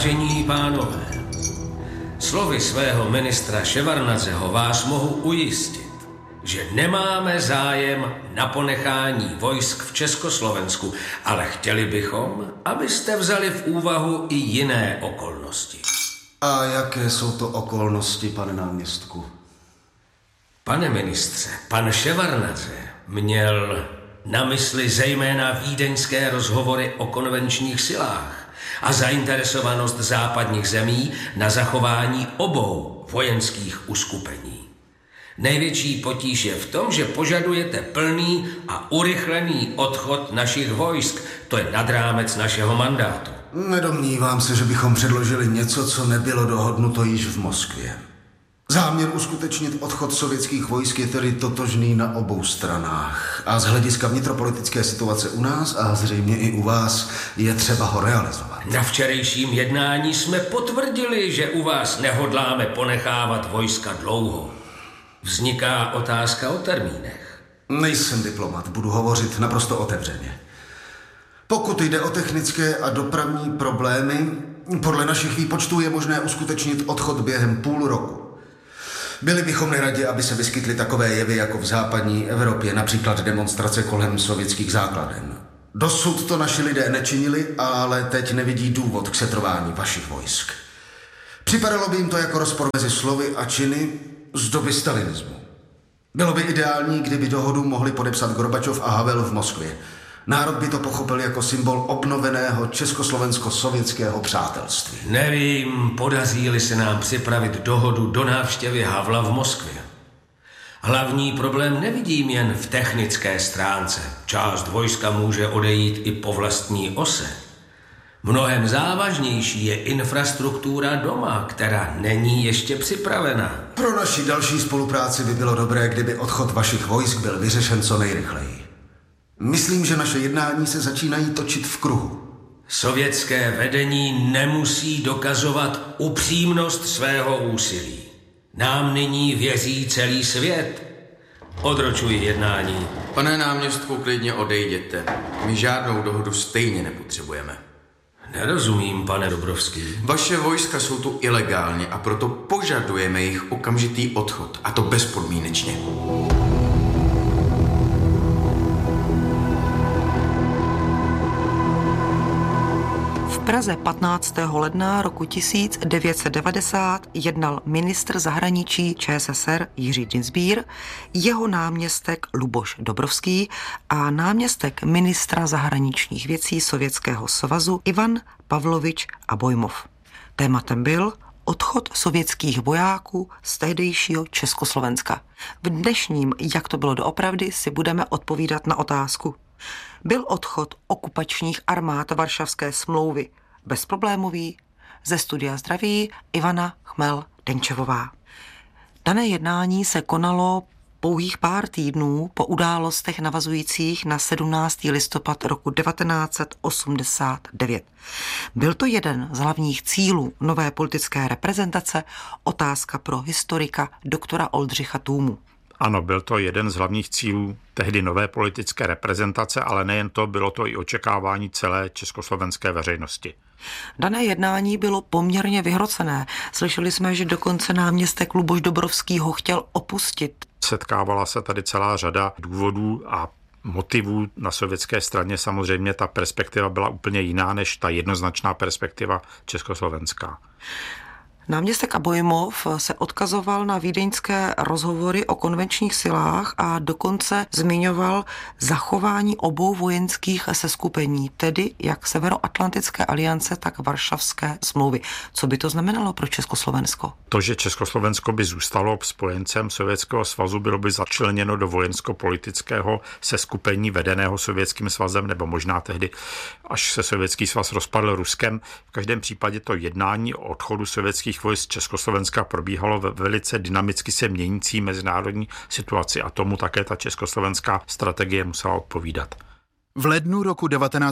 Vážení pánové, slovy svého ministra Ševarnadzeho vás mohu ujistit, že nemáme zájem na ponechání vojsk v Československu, ale chtěli bychom, abyste vzali v úvahu i jiné okolnosti. A jaké jsou to okolnosti, pane náměstku? Pane ministře, pan Ševarnadze měl na mysli zejména vídeňské rozhovory o konvenčních silách a zainteresovanost západních zemí na zachování obou vojenských uskupení. Největší potíž je v tom, že požadujete plný a urychlený odchod našich vojsk. To je nad rámec našeho mandátu. Nedomnívám se, že bychom předložili něco, co nebylo dohodnuto již v Moskvě. Záměr uskutečnit odchod sovětských vojsk je tedy totožný na obou stranách. A z hlediska vnitropolitické situace u nás a zřejmě i u vás je třeba ho realizovat. Na včerejším jednání jsme potvrdili, že u vás nehodláme ponechávat vojska dlouho. Vzniká otázka o termínech. Nejsem diplomat, budu hovořit naprosto otevřeně. Pokud jde o technické a dopravní problémy, podle našich výpočtů je možné uskutečnit odchod během půl roku. Byli bychom neradi, aby se vyskytly takové jevy jako v západní Evropě, například demonstrace kolem sovětských základen. Dosud to naši lidé nečinili, ale teď nevidí důvod k setrvání vašich vojsk. Připadalo by jim to jako rozpor mezi slovy a činy z doby stalinismu. Bylo by ideální, kdyby dohodu mohli podepsat Gorbačov a Havel v Moskvě. Národ by to pochopil jako symbol obnoveného československo-sovětského přátelství. Nevím, podaří-li se nám připravit dohodu do návštěvy Havla v Moskvě. Hlavní problém nevidím jen v technické stránce. Část vojska může odejít i po vlastní ose. Mnohem závažnější je infrastruktura doma, která není ještě připravena. Pro naši další spolupráci by bylo dobré, kdyby odchod vašich vojsk byl vyřešen co nejrychleji. Myslím, že naše jednání se začínají točit v kruhu. Sovětské vedení nemusí dokazovat upřímnost svého úsilí. Nám nyní věří celý svět. Odročuji jednání. Pane náměstku, klidně odejděte. My žádnou dohodu stejně nepotřebujeme. Nerozumím, pane Dobrovský. Vaše vojska jsou tu ilegálně a proto požadujeme jejich okamžitý odchod. A to bezpodmínečně. V Praze 15. ledna roku 1990 jednal ministr zahraničí ČSSR Jiří Dienstbier, jeho náměstek Luboš Dobrovský a náměstek ministra zahraničních věcí Sovětského svazu Ivan Pavlovič Abojmov. Tématem byl odchod sovětských vojáků z tehdejšího Československa. V dnešním Jak to bylo doopravdy si budeme odpovídat na otázku. Byl odchod okupačních armád Varšavské smlouvy bezproblémový? Ze studia zdraví Ivana Chmel-Denčevová. Dané jednání se konalo pouhých pár týdnů po událostech navazujících na 17. listopad roku 1989. Byl to jeden z hlavních cílů nové politické reprezentace, otázka pro historika doktora Oldřicha Tůmu. Ano, byl to jeden z hlavních cílů tehdy nové politické reprezentace, ale nejen to, bylo to i očekávání celé československé veřejnosti. Dané jednání bylo poměrně vyhrocené. Slyšeli jsme, že dokonce náměstek Luboš Dobrovský ho chtěl opustit. Setkávala se tady celá řada důvodů a motivů na sovětské straně. Samozřejmě ta perspektiva byla úplně jiná než ta jednoznačná perspektiva československá. Náměstek Abojmov se odkazoval na vídeňské rozhovory o konvenčních silách a dokonce zmiňoval zachování obou vojenských seskupení, tedy jak Severoatlantické aliance, tak Varšavské smlouvy. Co by to znamenalo pro Československo? To, že Československo by zůstalo spojencem Sovětského svazu, bylo by začleněno do vojensko-politického seskupení vedeného Sovětským svazem, nebo možná tehdy, až se Sovětský svaz rozpadl Ruskem. V každém případě to jednání o odchodu sovětských vojsk Československa probíhalo ve velice dynamicky se měnící mezinárodní situaci a tomu také ta československá strategie musela odpovídat. V lednu roku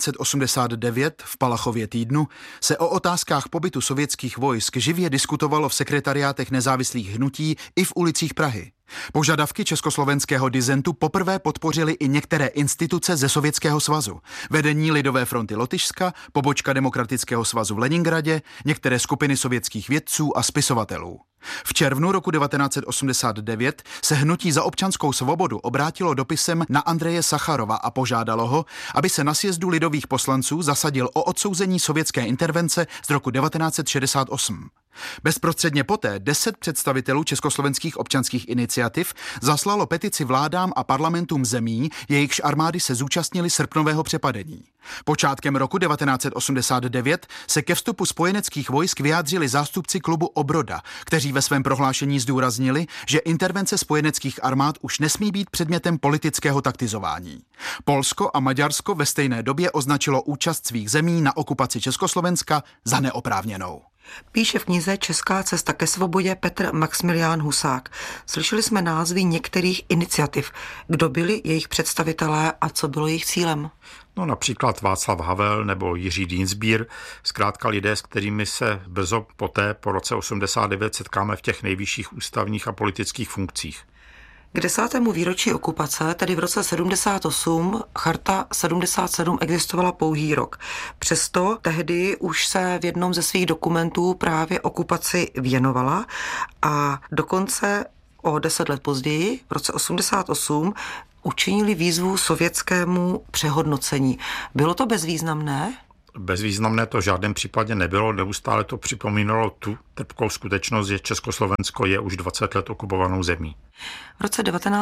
1989 v Palachově týdnu se o otázkách pobytu sovětských vojsk živě diskutovalo v sekretariátech nezávislých hnutí i v ulicích Prahy. Požadavky československého disentu poprvé podpořily i některé instituce ze Sovětského svazu. Vedení Lidové fronty Lotyšska, pobočka Demokratického svazu v Leningradě, některé skupiny sovětských vědců a spisovatelů. V červnu roku 1989 se Hnutí za občanskou svobodu obrátilo dopisem na Andreje Sacharova a požádalo ho, aby se na sjezdu lidových poslanců zasadil o odsouzení sovětské intervence z roku 1968. Bezprostředně poté 10 představitelů československých občanských iniciativ zaslalo petici vládám a parlamentům zemí, jejichž armády se zúčastnili srpnového přepadení. Počátkem roku 1989 se ke vstupu spojeneckých vojsk vyjádřili zástupci klubu Obroda, kteří ve svém prohlášení zdůraznili, že intervence spojeneckých armád už nesmí být předmětem politického taktizování. Polsko a Maďarsko ve stejné době označilo účast svých zemí na okupaci Československa za neoprávněnou. Píše v knize Česká cesta ke svobodě Petr Maxmilián Husák. Slyšeli jsme názvy některých iniciativ. Kdo byli jejich představitelé a co bylo jejich cílem? No například Václav Havel nebo Jiří Dienstbier, zkrátka lidé, s kterými se brzo poté po roce 89 setkáme v těch nejvyšších ústavních a politických funkcích. K 10. výročí okupace, tedy v roce 78, Charta 77 existovala pouhý rok. Přesto tehdy už se v jednom ze svých dokumentů právě okupaci věnovala a dokonce o 10 let později, v roce 88, učinili výzvu sovětskému přehodnocení. Bylo to bezvýznamné? Bezvýznamné to v žádném případě nebylo, neustále to připomínalo tu trpkou skutečnost, že Československo je už 20 let okupovanou zemí. V roce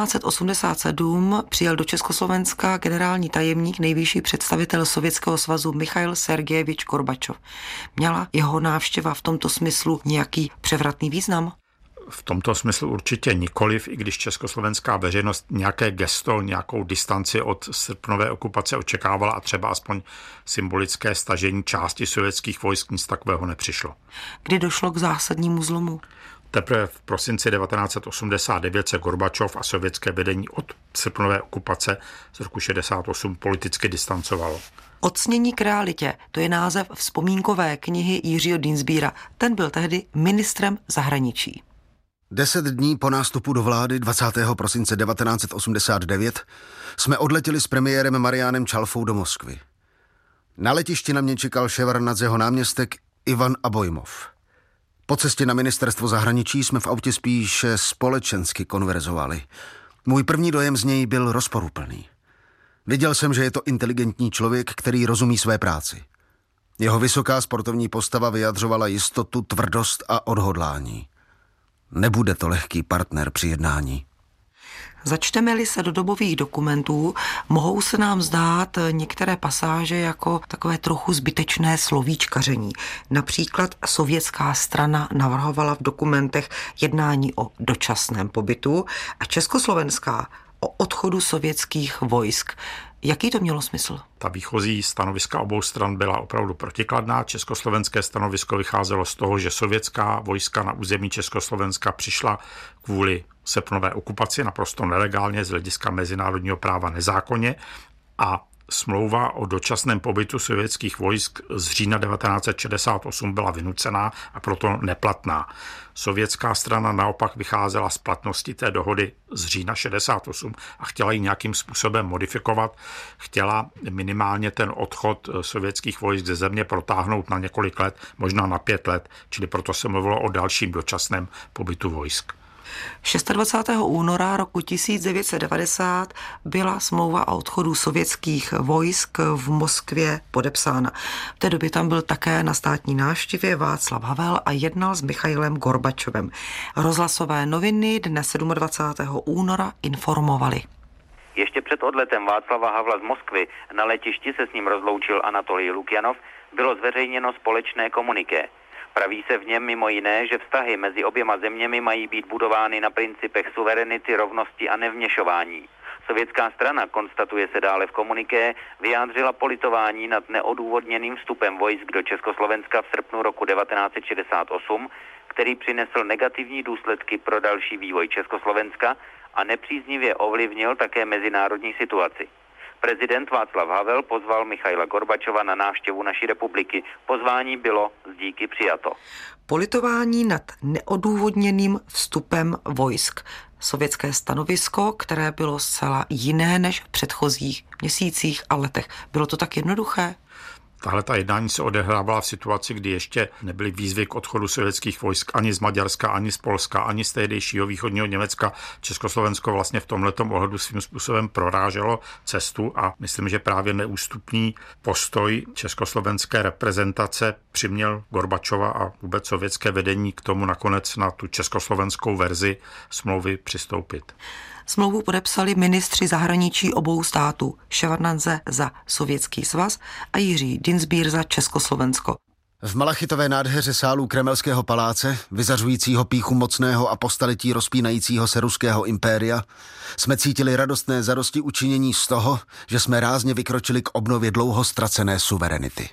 1987 přijel do Československa generální tajemník, nejvyšší představitel Sovětského svazu Michail Sergejevič Gorbačov. Měla jeho návštěva v tomto smyslu nějaký převratný význam? V tomto smyslu určitě nikoliv, i když československá veřejnost nějaké gesto, nějakou distanci od srpnové okupace očekávala a třeba aspoň symbolické stažení části sovětských vojsk, nic takového nepřišlo. Kdy došlo k zásadnímu zlomu? Teprve v prosinci 1989 se Gorbačov a sovětské vedení od srpnové okupace z roku 68 politicky distancovalo. Odsnění k realitě, to je název vzpomínkové knihy Jiřího Dienstbiera. Ten byl tehdy ministrem zahraničí. 10 dní po nástupu do vlády 20. prosince 1989 jsme odletěli s premiérem Mariánem Čalfou do Moskvy. Na letišti na mě čekal Ševardnadzeho náměstek Ivan Abojmov. Po cestě na ministerstvo zahraničí jsme v autě spíše společensky konverzovali. Můj první dojem z něj byl rozporuplný. Viděl jsem, že je to inteligentní člověk, který rozumí své práci. Jeho vysoká sportovní postava vyjadřovala jistotu, tvrdost a odhodlání. Nebude to lehký partner při jednání. Začteme-li se do dobových dokumentů, mohou se nám zdát některé pasáže jako takové trochu zbytečné slovíčkaření. Například sovětská strana navrhovala v dokumentech jednání o dočasném pobytu a československá o odchodu sovětských vojsk. Jaký to mělo smysl? Ta výchozí stanoviska obou stran byla opravdu protikladná. Československé stanovisko vycházelo z toho, že sovětská vojska na území Československa přišla kvůli srpnové okupaci naprosto nelegálně, z hlediska mezinárodního práva nezákonně, a smlouva o dočasném pobytu sovětských vojsk z října 1968 byla vynucená a proto neplatná. Sovětská strana naopak vycházela z platnosti té dohody z října 68 a chtěla ji nějakým způsobem modifikovat. Chtěla minimálně ten odchod sovětských vojsk ze země protáhnout na několik let, možná na 5 let, čili proto se mluvilo o dalším dočasném pobytu vojsk. 26. února roku 1990 byla smlouva o odchodu sovětských vojsk v Moskvě podepsána. V té době tam byl také na státní návštěvě Václav Havel a jednal s Michailem Gorbačovem. Rozhlasové noviny dne 27. února informovali. Ještě před odletem Václava Havla z Moskvy na letišti se s ním rozloučil Anatolij Lukjanov, bylo zveřejněno společné komuniké. Praví se v něm mimo jiné, že vztahy mezi oběma zeměmi mají být budovány na principech suverenity, rovnosti a nevměšování. Sovětská strana, konstatuje se dále v komuniké, vyjádřila politování nad neodůvodněným vstupem vojsk do Československa v srpnu roku 1968, který přinesl negativní důsledky pro další vývoj Československa a nepříznivě ovlivnil také mezinárodní situaci. Prezident Václav Havel pozval Michaila Gorbačova na návštěvu naší republiky. Pozvání bylo s díky přijato. Politování nad neodůvodněným vstupem vojsk. sovětské stanovisko, které bylo zcela jiné než v předchozích měsících a letech. Bylo to tak jednoduché? Tahle ta jednání se odehrávala v situaci, kdy ještě nebyly výzvy k odchodu sovětských vojsk ani z Maďarska, ani z Polska, ani z tehdejšího východního Německa. Československo vlastně v tomhletom ohledu svým způsobem proráželo cestu a myslím, že právě neústupný postoj československé reprezentace přiměl Gorbačova a vůbec sovětské vedení k tomu nakonec na tu československou verzi smlouvy přistoupit. Smlouvu podepsali ministři zahraničí obou států, Ševardnadze za Sovětský svaz a Jiří Dienstbier za Československo. V malachitové nádheře sálů Kremelského paláce, vyzařujícího pýchu mocného a po staletí rozpínajícího se ruského impéria, jsme cítili radostné zadosti učinění z toho, že jsme rázně vykročili k obnově dlouho ztracené suverenity.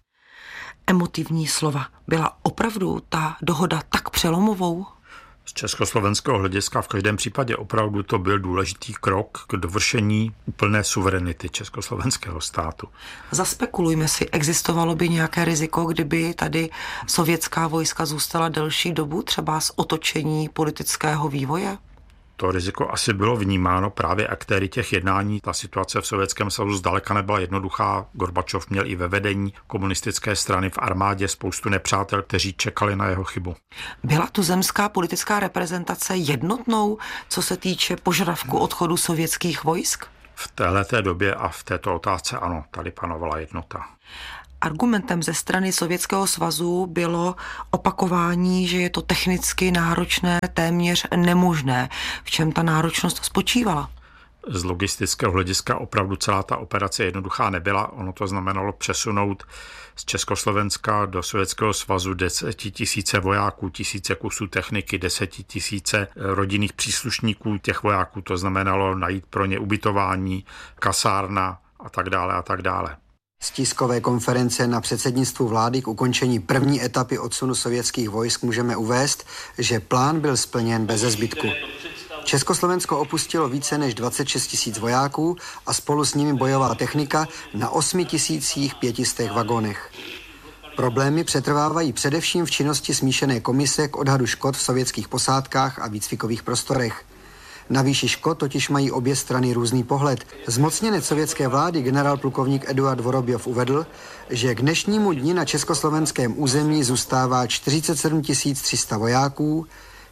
Emotivní slova. Byla opravdu ta dohoda tak přelomovou? Z československého hlediska v každém případě opravdu to byl důležitý krok k dovršení úplné suverenity československého státu. Zaspekulujme si, existovalo by nějaké riziko, kdyby tady sovětská vojska zůstala delší dobu, třeba z otočení politického vývoje? To riziko asi bylo vnímáno právě aktéry těch jednání. Ta situace v Sovětském svazu zdaleka nebyla jednoduchá. Gorbačov měl i ve vedení komunistické strany v armádě spoustu nepřátel, kteří čekali na jeho chybu. Byla tuzemská politická reprezentace jednotnou, co se týče požadavku odchodu sovětských vojsk? V téhleté době a v této otázce ano, tady panovala jednota. Argumentem ze strany Sovětského svazu bylo opakování, že je to technicky náročné, téměř nemožné. V čem ta náročnost spočívala? Z logistického hlediska opravdu celá ta operace jednoduchá nebyla. Ono to znamenalo přesunout z Československa do Sovětského svazu 10 000 vojáků, 1000 kusů techniky, 10 000 rodinných příslušníků těch vojáků. To znamenalo najít pro ně ubytování, kasárna a tak dále a tak dále. Z tiskové konference na předsednictvu vlády k ukončení první etapy odsunu sovětských vojsk můžeme uvést, že plán byl splněn beze zbytku. Československo opustilo více než 26 000 vojáků a spolu s nimi bojová technika na 8 500 vagonech. Problémy přetrvávají především v činnosti smíšené komise k odhadu škod v sovětských posádkách a výcvikových prostorech. Na výši škod totiž mají obě strany různý pohled. Zmocněnec sovětské vlády generálplukovník Eduard Vorobjov uvedl, že k dnešnímu dni na československém území zůstává 47 300 vojáků,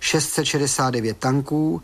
669 tanků,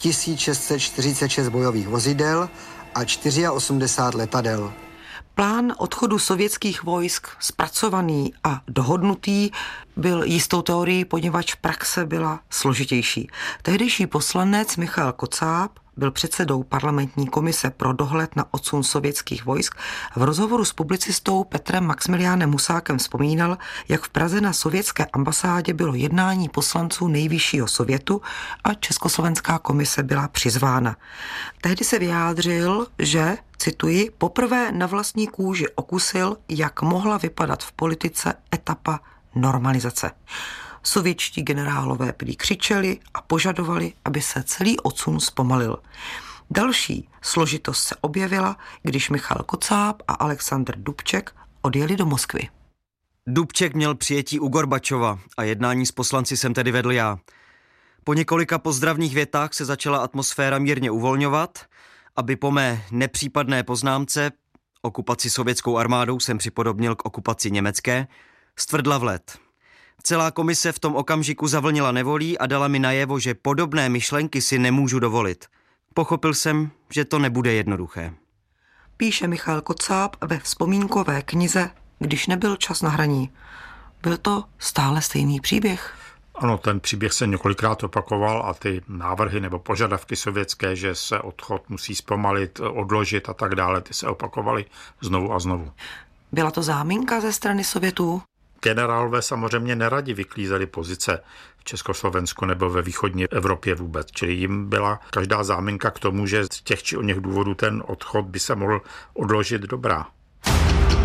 1646 bojových vozidel a 84 letadel. Plán odchodu sovětských vojsk zpracovaný a dohodnutý byl jistou teorií, poněvadž praxe byla složitější. Tehdejší poslanec Michal Kocáb byl předsedou parlamentní komise pro dohled na odsun sovětských vojsk. V rozhovoru s publicistou Petrem Maxmiliánem Husákem vzpomínal, jak v Praze na sovětské ambasádě bylo jednání poslanců Nejvyššího sovětu a Československá komise byla přizvána. Tehdy se vyjádřil, že, cituji, poprvé na vlastní kůži okusil, jak mohla vypadat v politice etapa normalizace. Sovětští generálové prý křičeli a požadovali, aby se celý odsun zpomalil. Další složitost se objevila, když Michal Kocáb a Alexandr Dubček odjeli do Moskvy. Dubček měl přijetí u Gorbačova a jednání s poslanci jsem tedy vedl já. Po několika pozdravných větách se začala atmosféra mírně uvolňovat, aby po mé nepřípadné poznámce, okupaci sovětskou armádou jsem připodobnil k okupaci německé, stvrdla v led. Celá komise v tom okamžiku zavlnila nevolí a dala mi najevo, že podobné myšlenky si nemůžu dovolit. Pochopil jsem, že to nebude jednoduché. Píše Michal Kocáb ve vzpomínkové knize Když nebyl čas na hraní. Byl to stále stejný příběh? Ano, ten příběh se několikrát opakoval a ty návrhy nebo požadavky sovětské, že se odchod musí zpomalit, odložit a tak dále, ty se opakovaly znovu a znovu. Byla to záminka ze strany Sovětů? Generálové samozřejmě neradi vyklízeli pozice v Československu nebo ve východní Evropě vůbec, čili jim byla každá záminka k tomu, že z těch či oněch důvodů ten odchod by se mohl odložit dobrá.